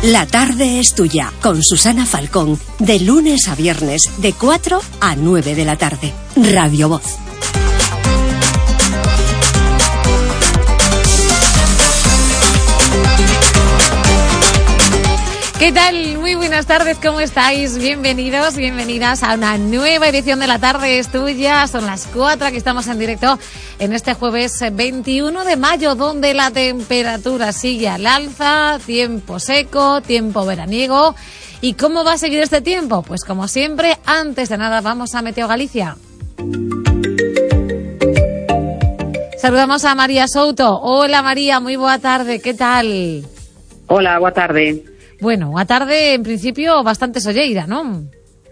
La tarde es tuya, con Susana Falcón, de lunes a viernes, de 4 a 9 de la tarde. Radio Voz. ¿Qué tal? Muy buenas tardes, ¿cómo estáis? Bienvenidos, bienvenidas a una nueva edición de La Tarde es Tuya. Son las 4 que estamos en directo en este jueves 21 de mayo, donde la temperatura sigue al alza, tiempo seco, tiempo veraniego. ¿Y cómo va a seguir este tiempo? Pues como siempre, antes de nada vamos a Meteo Galicia. Saludamos a María Souto. Hola María, muy boa tarde, ¿qué tal? Hola, boa tarde. Bueno, a tarde, en principio, bastante solleira, ¿non?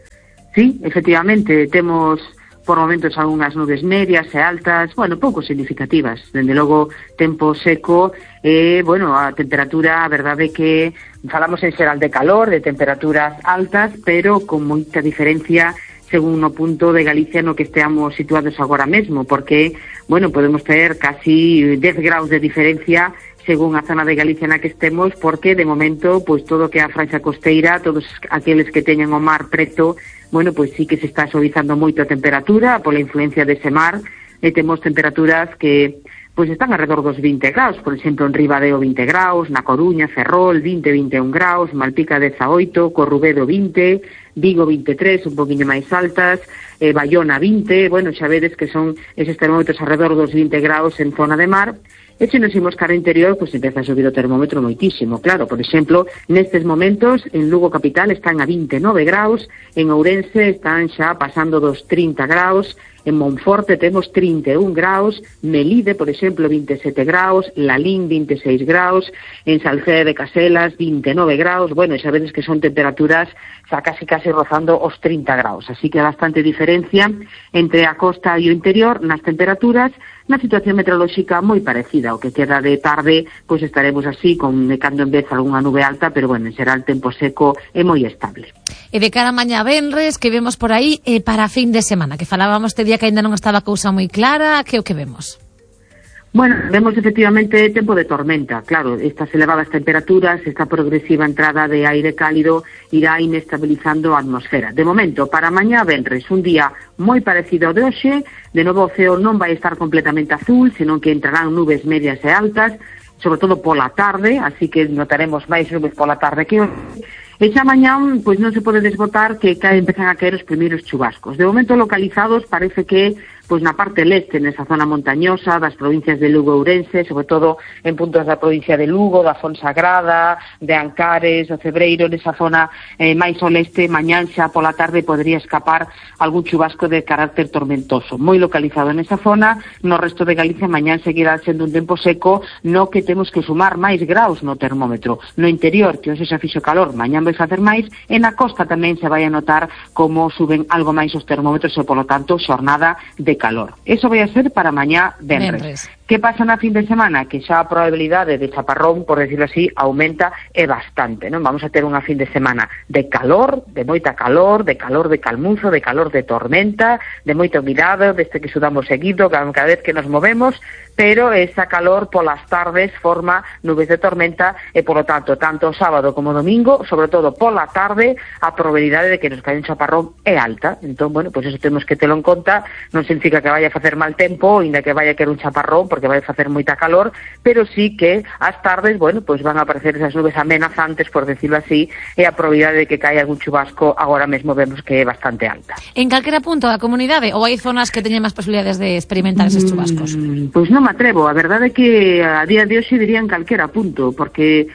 Sí, efectivamente, temos por momentos algunhas nubes medias e altas, bueno, pouco significativas. Dende logo, tempo seco e, bueno, a temperatura, a verdade que falamos en xeral de calor, de temperaturas altas, pero con moita diferencia según o punto de Galicia no que esteamos situados agora mesmo, porque, bueno, podemos ter casi 10 graus de diferencia según a zona de Galicia na que estemos, porque de momento, pois todo que a franxa costeira, todos aqueles que teñen o mar preto, bueno, pois sí que se está suavizando moito a temperatura pola influencia dese mar, e temos temperaturas que pois están alrededor dos 20 graus, por exemplo, en Ribadeo 20 graus, na Coruña, Ferrol 20-21 graus, Malpica 18, Corrubedo 20, Vigo 23, un poquinho máis altas, Bayona 20, bueno, xa vedes que son eses termómetros alrededor dos 20 graus en zona de mar. E se nos imos cara interior, pois empeza a subir o termómetro moitísimo, claro. Por exemplo, nestes momentos, en Lugo capital están a 29 graus, en Ourense están xa pasando dos 30 graus, en Monforte temos 31 graus, Melide, por exemplo, 27 graus, Lalín, 26 graus, en Salceda de Caselas, 29 graus, bueno, xa vedes que son temperaturas xa casi rozando os 30 graus, así que bastante diferencia entre a costa e o interior nas temperaturas. Na situación meteorolóxica moi parecida, o que queda de tarde, pois estaremos así, con de cando en vez algunha nube alta, pero bueno, será el tempo seco e moi estable. E de cara a mañá venres, que vemos por aí para fin de semana, que falábamos este día que ainda non estaba a cousa moi clara, que o que vemos? Bueno, vemos efectivamente tempo de tormenta, claro, estas elevadas temperaturas, esta progresiva entrada de aire cálido irá inestabilizando a atmosfera. De momento, para mañá venres, un día moi parecido ao de hoxe, de novo o ceo non vai estar completamente azul, senón que entrarán nubes medias e altas, sobre todo pola tarde, así que notaremos máis nubes pola tarde que hoxe. E xa mañán, pois non se pode desbotar que empezan a caer os primeiros chubascos. De momento localizados parece que pois na parte leste, nesa zona montañosa das provincias de Lugo e Ourense, sobre todo en puntos da provincia de Lugo, da Fonsagrada, de Ancares, do Cebreiro, nesa zona máis ao leste, mañán xa pola tarde podría escapar algún chubasco de carácter tormentoso. Moi localizado nesa zona, no resto de Galicia mañán seguirá sendo un tempo seco, no que temos que sumar máis graus no termómetro. No interior, que hoxe xa fixo calor, mañán vai facer máis, e na costa tamén se vai a notar como suben algo máis os termómetros e, polo tanto, xornada de calor. Eso vai a ser para mañá venres. Que pasa na fin de semana? Que xa a probabilidade de chaparrón, por decirlo así, aumenta e bastante, non? Vamos a ter unha fin de semana de calor, de moita calor, de calmuzo, de calor de tormenta, de moita humidade, deste que sudamos seguido cada vez que nos movemos, pero esa calor polas tardes forma nubes de tormenta e, polo tanto, tanto sábado como domingo, sobre todo pola tarde, a probabilidade de que nos caia un chaparrón é alta. Entón, bueno, pois eso temos que telo en conta, non significa que vaya a facer mal tempo, ainda que vaya a querer un chaparrón, porque vai facer moita calor, pero sí que as tardes, bueno, pois van a aparecer esas nubes amenazantes, por decirlo así, e a probabilidade de que caia algún chubasco agora mesmo vemos que é bastante alta. En calquera punto da comunidade, ou hai zonas que teñen máis posibilidades de experimentar eses chubascos? Pois non me atrevo, a verdade é que a día de hoxe diría en calquera punto, porque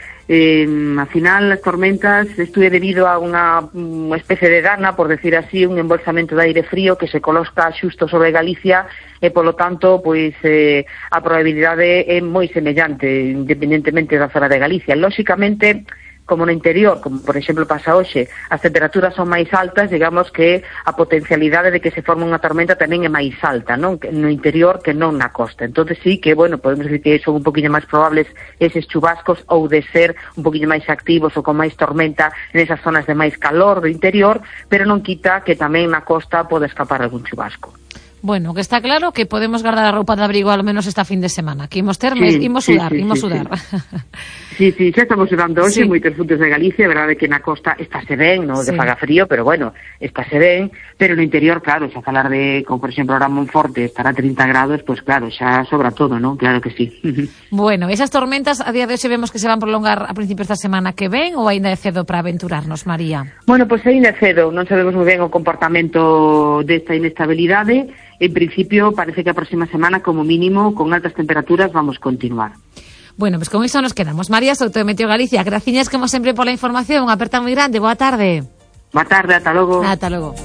a final as tormentas isto é debido a unha especie de dana, por decir así, un embolsamento de aire frío que se coloca xusto sobre Galicia e polo tanto pois a probabilidade é moi semellante independentemente da zona de Galicia. Lóxicamente, como no interior, como por exemplo pasa hoxe, as temperaturas son máis altas, digamos que a potencialidade de que se forme unha tormenta tamén é máis alta, non? No interior que non na costa. Entonces sí que, bueno, podemos decir que son un poquinho máis probables eses chubascos ou de ser un poquinho máis activos ou con máis tormenta nesas zonas de máis calor do interior, pero non quita que tamén na costa pode escapar algún chubasco. Bueno, que está claro que podemos guardar a roupa de abrigo ao menos esta fin de semana. Que imos ter, imos sudar. Sí, xa estamos sudando hoxe moitos puntos de Galicia, a verdade que na costa estáse ben, non que faga frío, pero bueno, estáse ben, pero no interior, claro, xa falar de, como por exemplo, ahora Monforte estará a 30 grados, pues claro, xa sobra todo, non? Claro que sí. Bueno, esas tormentas a día de hoxe vemos que se van prolongar a principios da semana que ven ou aínda é cedo para aventurarnos, María? Bueno, pues aínda é cedo, non sabemos moi ben o comportamento desta inestabilidade. En principio, parece que a próxima semana, como mínimo, con altas temperaturas, vamos continuar. Bueno, pues con iso nos quedamos. María Souto de Meteo Galicia, graciñas como sempre pola información, unha aperta moi grande, boa tarde. Boa tarde, ata logo. Ata logo.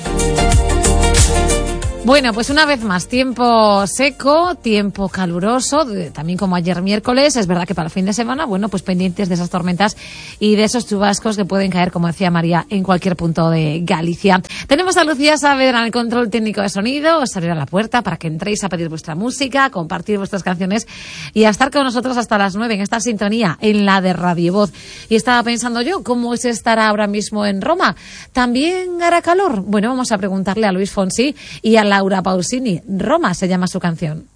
Bueno, pues una vez más, tiempo seco, tiempo caluroso, también como ayer miércoles. Es verdad que para el fin de semana, bueno, pues pendientes de esas tormentas y de esos chubascos que pueden caer, como decía María, en cualquier punto de Galicia. Tenemos a Lucía Saavedra en el control técnico de sonido. Os abrirá la puerta para que entréis a pedir vuestra música, compartir vuestras canciones y a estar con nosotros hasta las 9 en esta sintonía, en la de Radio Voz. Y estaba pensando yo, ¿cómo se estará ahora mismo en Roma? ¿También hará calor? Bueno, vamos a preguntarle a Luis Fonsi y a Laura Pausini. Roma se llama su canción.